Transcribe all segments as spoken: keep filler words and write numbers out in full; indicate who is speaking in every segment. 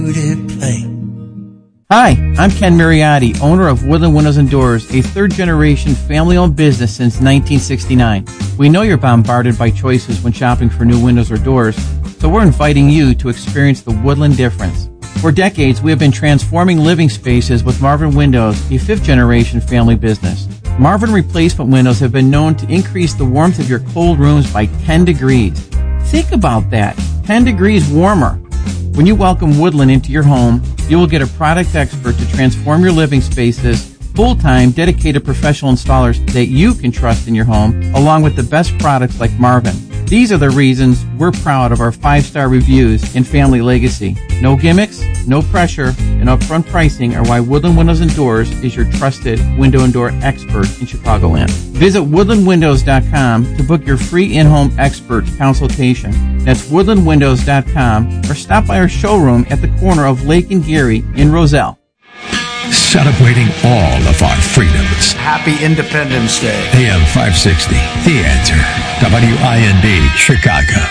Speaker 1: Hi, I'm Ken Mariotti, owner of Woodland Windows and Doors, a third-generation family-owned business since nineteen sixty-nine. We know you're bombarded by choices when shopping for new windows or doors, so we're inviting you to experience the Woodland difference. For decades, we have been transforming living spaces with Marvin Windows, a fifth-generation family business. Marvin replacement windows have been known to increase the warmth of your cold rooms by ten degrees. Think about that, ten degrees warmer. When you welcome Woodland into your home, you will get a product expert to transform your living spaces, full-time, dedicated professional installers that you can trust in your home, along with the best products like Marvin. These are the reasons we're proud of our five-star reviews and family legacy. No gimmicks, no pressure, and upfront pricing are why Woodland Windows and Doors is your trusted window and door expert in Chicagoland. Visit woodland windows dot com to book your free in-home expert consultation. That's woodland windows dot com, or stop by our showroom at the corner of Lake and Geary in Roselle.
Speaker 2: Celebrating all of our freedoms.
Speaker 3: Happy Independence Day.
Speaker 2: A M five sixty, The Answer. W I N D, Chicago.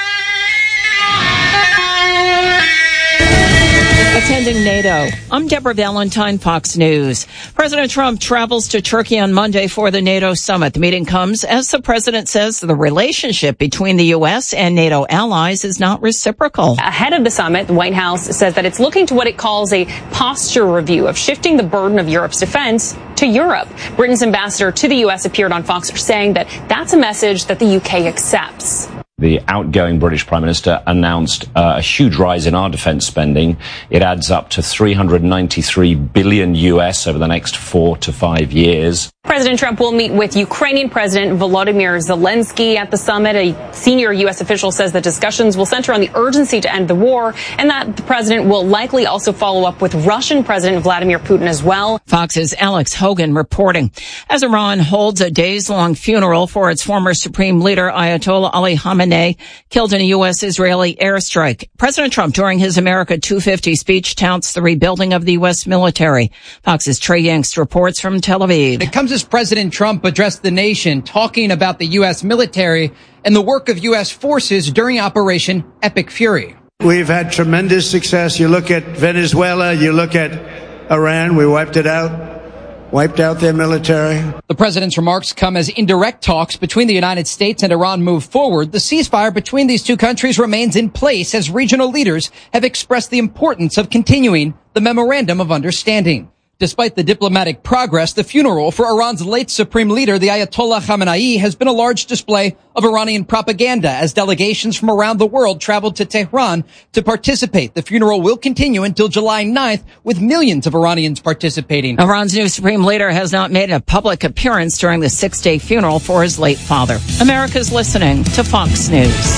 Speaker 4: Attending NATO. I'm Deborah Valentine, Fox News. President Trump travels to Turkey on Monday for the NATO summit. The meeting comes as the president says the relationship between the U S and NATO allies is not reciprocal.
Speaker 5: Ahead of the summit, the White House says that it's looking to what it calls a posture review of shifting the burden of Europe's defense to Europe. Britain's ambassador to the U S appeared on Fox saying that that's a message that the U K accepts.
Speaker 6: The outgoing British Prime Minister announced uh, a huge rise in our defence spending. It adds up to three hundred ninety-three billion U S over the next four to five years.
Speaker 5: President Trump will meet with Ukrainian President Volodymyr Zelensky at the summit. A senior U S official says that discussions will center on the urgency to end the war, and that the president will likely also follow up with Russian President Vladimir Putin as well.
Speaker 4: Fox's Alex Hogan reporting. As Iran holds a days-long funeral for its former supreme leader, Ayatollah Ali Khamenei, killed in a U S-Israeli airstrike. President Trump, during his America two fifty speech, touts the rebuilding of the U S military. Fox's Trey Yangst reports from Tel Aviv.
Speaker 7: It comes as President Trump addressed the nation, talking about the U S military and the work of U S forces during Operation Epic Fury.
Speaker 3: We've had tremendous success. You look at Venezuela, you look at Iran, we wiped it out. Wiped out their military.
Speaker 7: The president's remarks come as indirect talks between the United States and Iran move forward. The ceasefire between these two countries remains in place as regional leaders have expressed the importance of continuing the memorandum of understanding. Despite the diplomatic progress, the funeral for Iran's late supreme leader, the Ayatollah Khamenei, has been a large display of Iranian propaganda as delegations from around the world traveled to Tehran to participate. The funeral will continue until July ninth, with millions of Iranians participating.
Speaker 4: Iran's new supreme leader has not made a public appearance during the six-day funeral for his late father. America's listening to Fox News.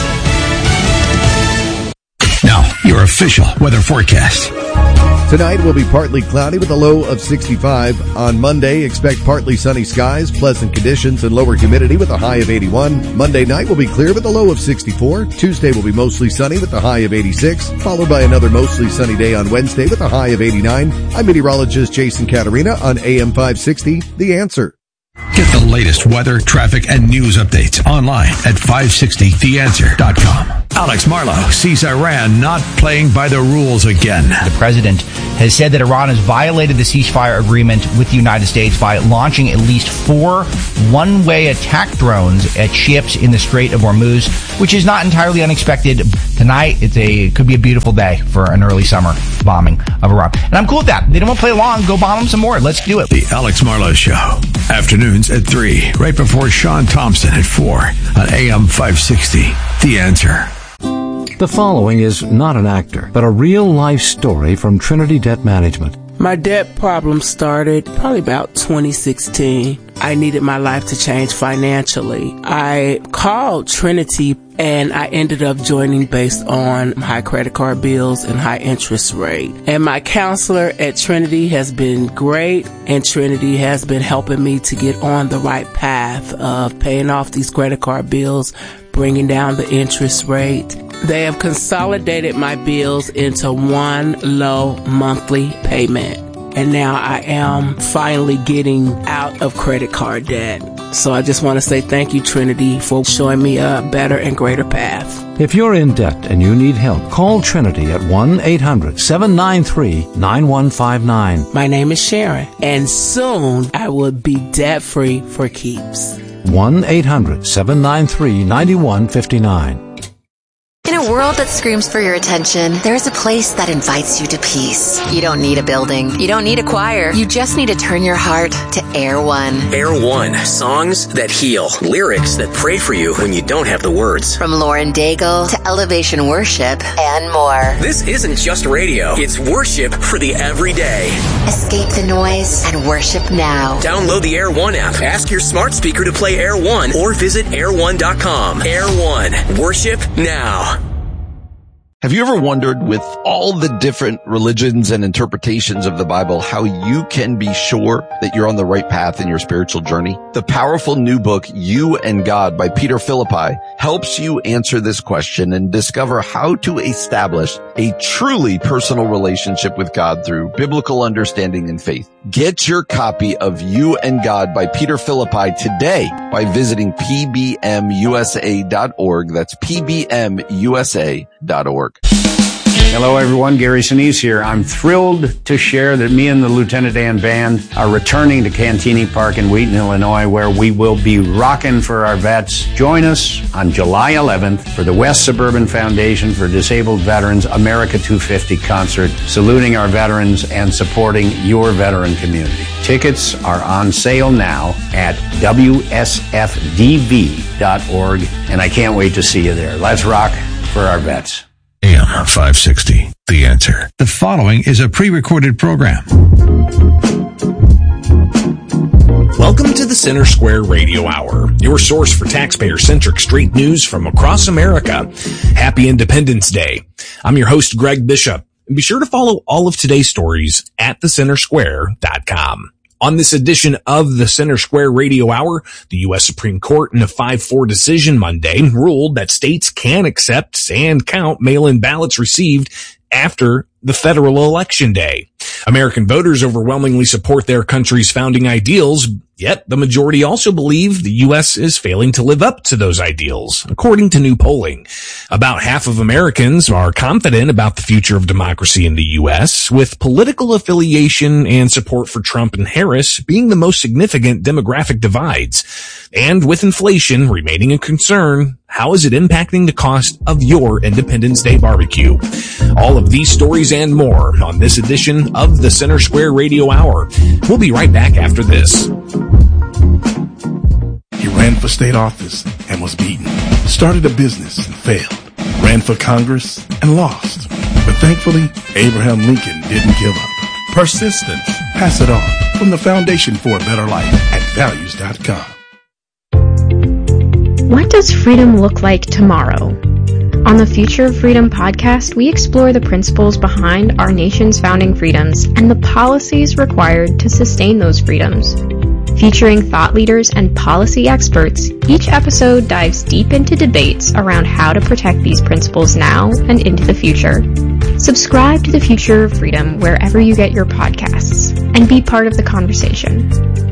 Speaker 2: Now, your official weather forecast.
Speaker 8: Tonight will be partly cloudy with a low of sixty-five. On Monday, expect partly sunny skies, pleasant conditions, and lower humidity with a high of eighty-one. Monday night will be clear with a low of sixty-four. Tuesday will be mostly sunny with a high of eighty-six, followed by another mostly sunny day on Wednesday with a high of eighty-nine. I'm meteorologist Jason Caterina on A M five sixty, The Answer.
Speaker 2: Get the latest weather, traffic, and news updates online at five sixty the answer dot com. Alex Marlow sees Iran not playing by the rules again.
Speaker 9: The president has said that Iran has violated the ceasefire agreement with the United States by launching at least four one-way attack drones at ships in the Strait of Hormuz, which is not entirely unexpected. Tonight, it's a it could be a beautiful day for an early summer bombing of Iran. And I'm cool with that. They don't want to play along. Go bomb them some more. Let's do it.
Speaker 2: The Alex Marlow Show. Afternoons at three, right before Sean Thompson at four on A M five sixty. The Answer.
Speaker 10: The following is not an actor, but a real-life story from Trinity Debt Management.
Speaker 11: My debt problem started probably about twenty sixteen. I needed my life to change financially. I called Trinity and I ended up joining based on high credit card bills and high interest rate. And my counselor at Trinity has been great, and Trinity has been helping me to get on the right path of paying off these credit card bills, bringing down the interest rate. They have consolidated my bills into one low monthly payment. and now I am finally getting out of credit card debt. So I just want to say thank you, Trinity, for showing me a better and greater path.
Speaker 10: If you're in debt and you need help, call Trinity at one eight hundred seven nine three nine one five nine.
Speaker 11: My name is Sharon, and soon I will be debt-free for keeps.
Speaker 10: one eight hundred seven nine three nine one five nine.
Speaker 12: In a world that screams for your attention, there's a place that invites you to peace. You don't need a building. You don't need a choir. You just need to turn your heart to Air One.
Speaker 13: Air One. Songs that heal. Lyrics that pray for you when you don't have the words.
Speaker 12: From Lauren Daigle to Elevation Worship and more.
Speaker 13: This isn't just radio. It's worship for the everyday.
Speaker 12: Escape the noise and worship now.
Speaker 13: Download the Air One app. Ask your smart speaker to play Air One or visit air one dot com. Air One. Worship now.
Speaker 14: Have you ever wondered, with all the different religions and interpretations of the Bible, how you can be sure that you're on the right path in your spiritual journey? The powerful new book, You and God by Peter Philippi, helps you answer this question and discover how to establish a truly personal relationship with God through biblical understanding and faith. Get your copy of You and God by Peter Philippi today by visiting p b m u s a dot org. That's p b m u s a dot org.
Speaker 15: Hello, everyone. Gary Sinise here. I'm thrilled to share that me and the Lieutenant Dan Band are returning to Cantini Park in Wheaton, Illinois, where we will be rocking for our vets. Join us on July eleventh for the West Suburban Foundation for Disabled Veterans America two fifty concert, saluting our veterans and supporting your veteran community. Tickets are on sale now at w s f d v dot org, and I can't wait to see you there. Let's rock for our vets.
Speaker 2: A M five sixty, The Answer. The following is a pre-recorded program.
Speaker 16: Welcome to the Center Square Radio Hour, your source for taxpayer-centric straight news from across America. Happy Independence Day. I'm your host, Greg Bishop, and be sure to follow all of today's stories at the center square dot com. On this edition of the Center Square Radio Hour, the U S Supreme Court in a five four decision Monday ruled that states can accept and count mail-in ballots received after the federal election day. American voters overwhelmingly support their country's founding ideals, yet the majority also believe the U S is failing to live up to those ideals, according to new polling. About half of Americans are confident about the future of democracy in the U S, with political affiliation and support for Trump and Harris being the most significant demographic divides. And with inflation remaining a concern, how is it impacting the cost of your Independence Day barbecue? All of these stories and more on this edition of the Center Square Radio Hour. We'll be right back after this.
Speaker 17: He ran for state office and was beaten. Started a business and failed. Ran for Congress and lost. But thankfully, Abraham Lincoln didn't give up. Persistence. Pass it on. From the Foundation for a Better Life at values dot com.
Speaker 18: What does freedom look like tomorrow? On the Future of Freedom podcast, we explore the principles behind our nation's founding freedoms and the policies required to sustain those freedoms. Featuring thought leaders and policy experts, each episode dives deep into debates around how to protect these principles now and into the future. Subscribe to the Future of Freedom wherever you get your podcasts and be part of the conversation.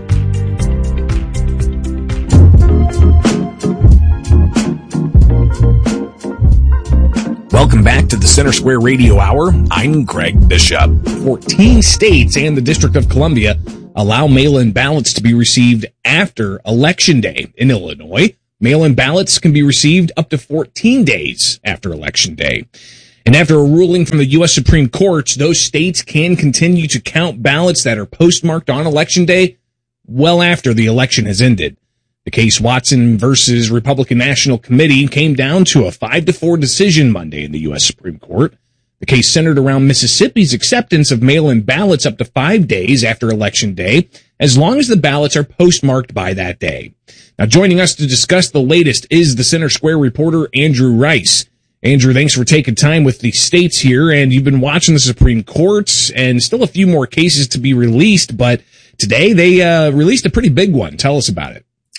Speaker 16: Welcome back to the Center Square Radio Hour. I'm Greg Bishop. fourteen states and the District of Columbia allow mail-in ballots to be received after Election Day. In Illinois, mail-in ballots can be received up to fourteen days after Election Day. And after a ruling from the U S Supreme Court, those states can continue to count ballots that are postmarked on Election Day well after the election has ended. The case Watson versus Republican National Committee came down to a five to four decision Monday in the U S Supreme Court. The case centered around Mississippi's acceptance of mail-in ballots up to five days after Election Day, as long as the ballots are postmarked by that day. Now, joining us to discuss the latest is the Center Square reporter, Andrew Rice. Andrew, thanks for taking time with the states here, and you've been watching the Supreme Court, and still a few more cases to be released, but today they uh, released a pretty big one. Tell us about it.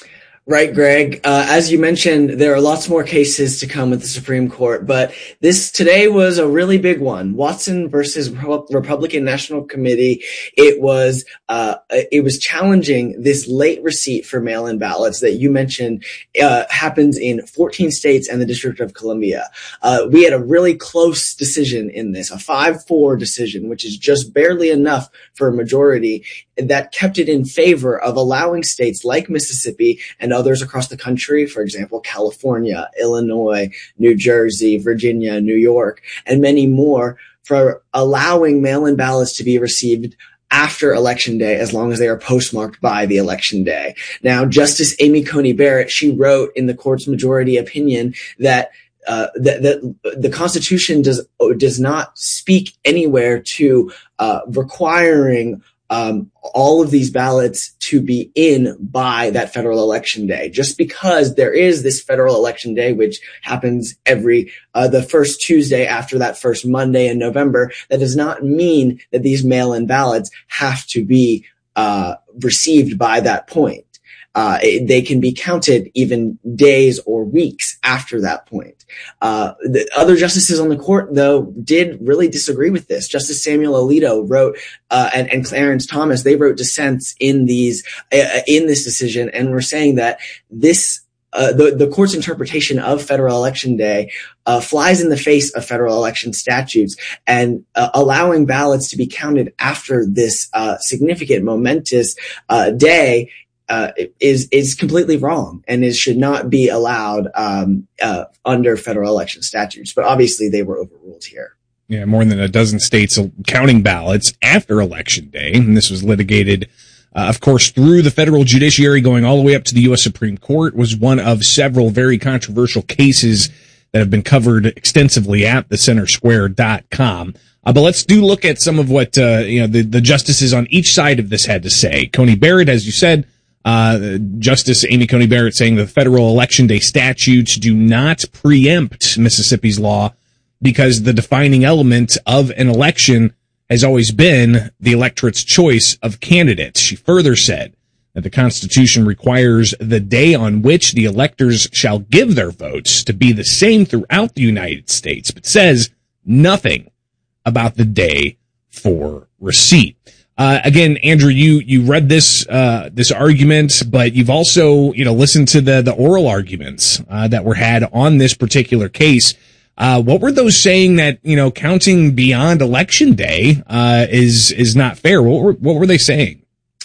Speaker 19: Right, Greg. Uh, as you mentioned, there are lots more cases to come with the Supreme Court, but this today was a really big one. Watson versus Republican National Committee. It was, uh, it was challenging this late receipt for mail-in ballots that you mentioned, uh, happens in fourteen states and the District of Columbia. Uh, we had a really close decision in this, a five four decision, which is just barely enough for a majority that kept it in favor of allowing states like Mississippi and others across the country, for example, California, Illinois, New Jersey, Virginia, New York, and many more, for allowing mail-in ballots to be received after Election Day, as long as they are postmarked by the Election Day. Now, Justice Amy Coney Barrett, she wrote in the court's majority opinion that Uh, that, that the Constitution does does not speak anywhere to uh, requiring um, all of these ballots to be in by that federal election day. Just because there is this federal election day, which happens every uh, the first Tuesday after that first Monday in November, that does not mean that these mail-in ballots have to be uh, received by that point. Uh, they can be counted even days or weeks after that point. Uh, the other justices on the court, though, did really disagree with this. Justice Samuel Alito wrote, uh, and, and Clarence Thomas, they wrote dissents in these, uh, in this decision, and were saying that this, uh, the, the court's interpretation of federal election day, uh, flies in the face of federal election statutes, and, uh, allowing ballots to be counted after this, uh, significant, momentous, uh, day, Uh, is is completely wrong, and it should not be allowed um, uh, under federal election statutes. But obviously, they were overruled here.
Speaker 16: Yeah, more than a dozen states counting ballots after Election Day, and this was litigated, uh, of course, through the federal judiciary, going all the way up to the U S Supreme Court. Was one of several very controversial cases that have been covered extensively at the center square dot com. Uh, but let's do look at some of what uh, you know the, the justices on each side of this had to say. Coney Barrett, as you said. Uh, Justice Amy Coney Barrett saying the federal election day statutes do not preempt Mississippi's law because the defining element of an election has always been the electorate's choice of candidates. She further said that the Constitution requires the day on which the electors shall give their votes to be the same throughout the United States, but says nothing about the day for receipt. Uh, again, Andrew, you, you read this, uh, this argument, but you've also, you know, listened to the, the oral arguments, uh, that were had on this particular case. Uh, what were those saying that, you know, counting beyond election day, uh, is, is not fair? What were, what were they saying?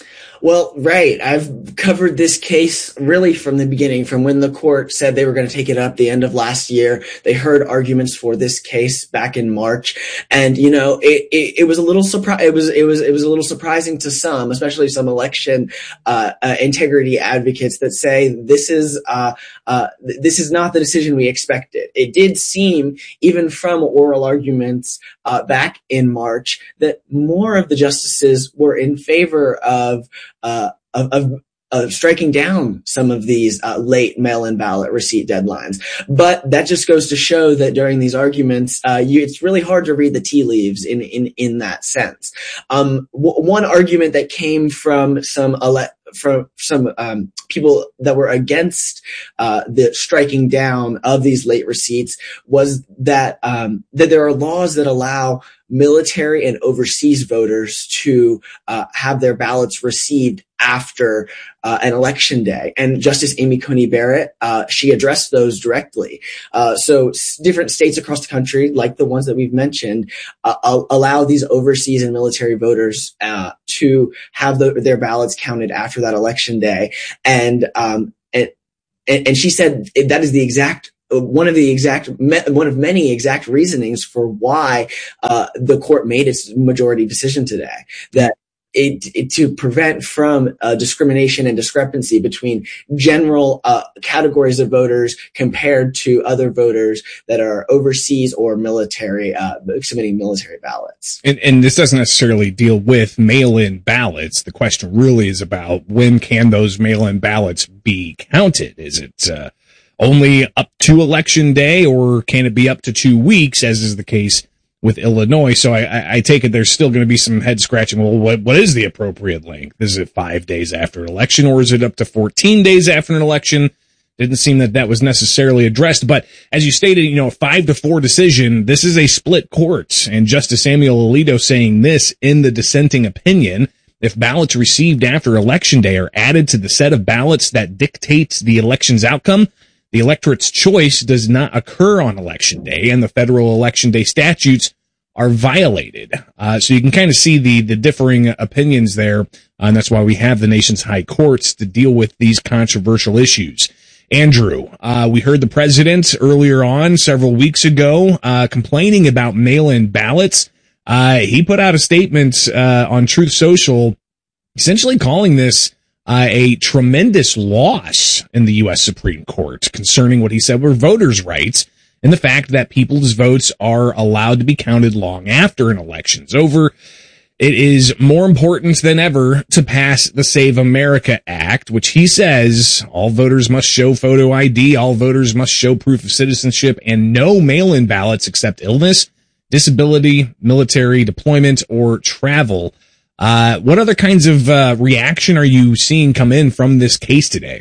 Speaker 19: Well, right. I've covered this case really from the beginning, from when the court said they were going to take it up the end of last year. They heard arguments for this case back in March. And, you know, it, it, it was a little surprise. It was, it was, it was a little surprising to some, especially some election, uh, uh, integrity advocates that say this is, uh, uh, this is not the decision we expected. It did seem, even from oral arguments, uh, back in March, that more of the justices were in favor of, Uh, of, of, of striking down some of these uh, late mail-in ballot receipt deadlines. But that just goes to show that during these arguments, uh, you, it's really hard to read the tea leaves in in in that sense. Um, w- one argument that came from some ele- from some um, people that were against uh, the striking down of these late receipts was that um, that there are laws that allow military and overseas voters to uh, have their ballots received after uh, an election day. And Justice Amy Coney Barrett, uh, she addressed those directly. Uh, so s- different states across the country, like the ones that we've mentioned, uh, allow these overseas and military voters uh, to have the, their ballots counted after that election day. And, um, and, and she said that is the exact one of the exact, one of many exact reasonings for why uh, the court made its majority decision today, that it, it to prevent from uh, discrimination and discrepancy between general uh, categories of voters compared to other voters that are overseas or military, uh, submitting military ballots.
Speaker 16: And, and this doesn't necessarily deal with mail-in ballots. The question really is about when can those mail-in ballots be counted? Is it uh, only up to election day, or can it be up to two weeks, as is the case with Illinois. So I, I, I take it there's still going to be some head scratching. Well, what, what is the appropriate length? Is it five days after an election, or is it up to fourteen days after an election? Didn't seem that that was necessarily addressed. But as you stated, you know, a five to four decision, this is a split court. And Justice Samuel Alito saying this in the dissenting opinion: if ballots received after Election Day are added to the set of ballots that dictates the election's outcome, the electorate's choice does not occur on Election Day, and the federal Election Day statutes are violated. Uh, so you can kind of see the, the differing opinions there, uh, and that's why we have the nation's high courts to deal with these controversial issues. Andrew, uh, we heard the president earlier on several weeks ago, uh, complaining about mail-in ballots. Uh, he put out a statement, uh, on Truth Social, essentially calling this, uh, a tremendous loss in the U S Supreme Court concerning what he said were voters' rights and the fact that people's votes are allowed to be counted long after an election's over. It is more important than ever to pass the Save America Act, which he says all voters must show photo I D, all voters must show proof of citizenship, and no mail-in ballots except illness, disability, military deployment, or travel. Uh, what other kinds of uh, reaction are you seeing come in from this case today?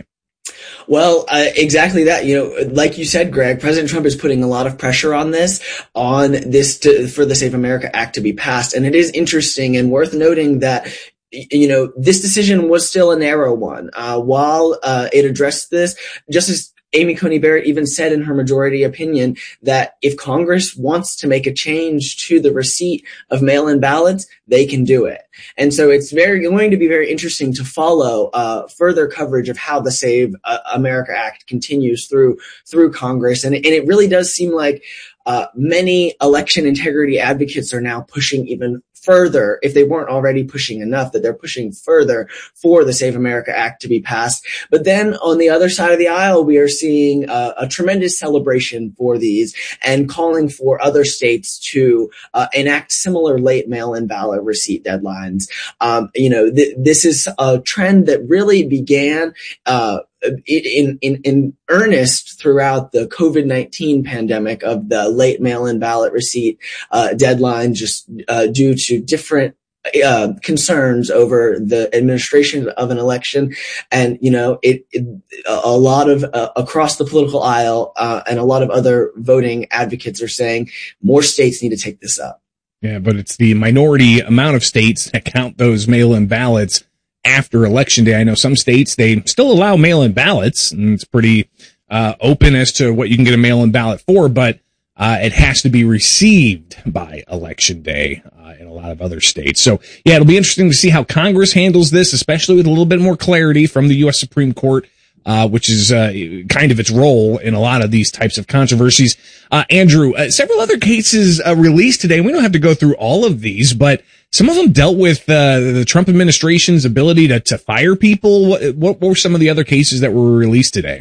Speaker 19: Well, uh, exactly that. You know, like you said, Greg, President Trump is putting a lot of pressure on this, on this to, for the Save America Act to be passed. And it is interesting and worth noting that, you know, this decision was still a narrow one. Uh, while, uh, it addressed this, Justice Amy Coney Barrett even said in her majority opinion that if Congress wants to make a change to the receipt of mail-in ballots, they can do it. And so it's very going to be very interesting to follow uh further coverage of how the Save uh, America Act continues through through Congress. And, and it really does seem like uh many election integrity advocates are now pushing even further, if they weren't already pushing enough, that they're pushing further for the Save America Act to be passed. But then on the other side of the aisle, we are seeing uh, a tremendous celebration for these and calling for other states to uh, enact similar late mail-in ballot receipt deadlines. Um, you know, th- this is a trend that really began uh In, in, in earnest throughout the COVID nineteen pandemic of the late mail-in ballot receipt uh, deadline, just uh, due to different uh, concerns over the administration of an election. And, you know, it, it a lot of uh, across the political aisle uh, and a lot of other voting advocates are saying more states need to take this up.
Speaker 16: Yeah, but it's the minority amount of states that count those mail-in ballots after Election Day. I know some states, they still allow mail-in ballots, and it's pretty uh, open as to what you can get a mail-in ballot for, but uh, it has to be received by Election Day uh, in a lot of other states. So, yeah, it'll be interesting to see how Congress handles this, especially with a little bit more clarity from the U S Supreme Court, uh, which is uh, kind of its role in a lot of these types of controversies. Uh, Andrew, uh, several other cases uh, released today. We don't have to go through all of these, but some of them dealt with uh, the Trump administration's ability to, to fire people. What, what were some of the other cases that were released today?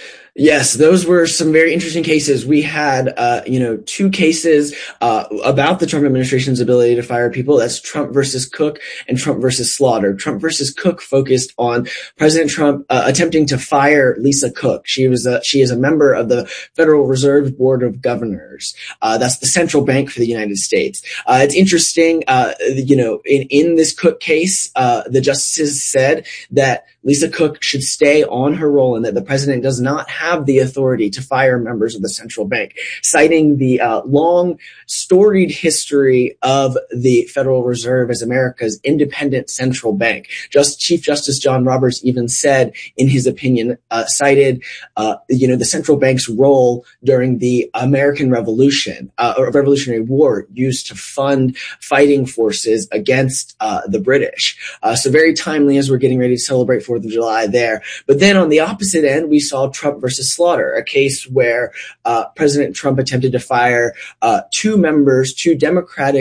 Speaker 19: Yes, those were some very interesting cases. We had, uh, you know, two cases, uh, about the Trump administration's ability to fire people. That's Trump versus Cook and Trump versus Slaughter. Trump versus Cook focused on President Trump, uh, attempting to fire Lisa Cook. She was a, she is a member of the Federal Reserve Board of Governors. Uh, that's the central bank for the United States. Uh, it's interesting, uh, you know, in, in this Cook case, uh, the justices said that Lisa Cook should stay on her role and that the president does not have the authority to fire members of the central bank, citing the uh, long, storied history of the Federal Reserve as America's independent central bank. Just Chief Justice John Roberts even said in his opinion, uh, cited, uh, you know, the central bank's role during the American Revolution, uh, or Revolutionary War, used to fund fighting forces against uh, the British. Uh, so very timely as we're getting ready to celebrate fourth of July there. But then on the opposite end, we saw Trump versus Slaughter, a case where uh, President Trump attempted to fire uh, two members, two Democratic